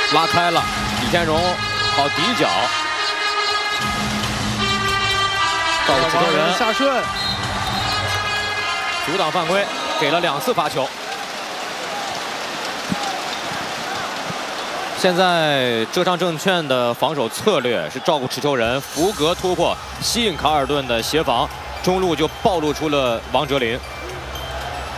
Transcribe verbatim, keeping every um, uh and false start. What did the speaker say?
拉开了，李天荣好底角，到了持球人夏顺， 阻挡犯规，给了两次罚球。现在浙商证券的防守策略是照顾持球人，福格突破，吸引卡尔顿的协防，中路就暴露出了王哲林。